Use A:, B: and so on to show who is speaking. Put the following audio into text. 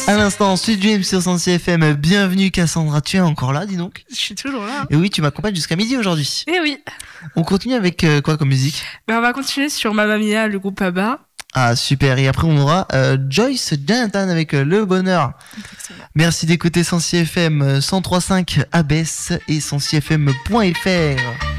A: À l'instant, Sweet Dreams sur Sensi FM. Bienvenue Cassandra, tu es encore là, dis donc?
B: Je suis toujours là.
A: Et oui, tu m'accompagnes jusqu'à midi aujourd'hui.
B: Eh oui.
A: On continue avec quoi comme musique?
B: On va continuer sur Mamma Mia, le groupe ABBA.
A: Ah super, et après on aura Joyce Jonathan avec Le Bonheur. Merci d'écouter Sensi FM 103.5 ABS et sensifm.fr.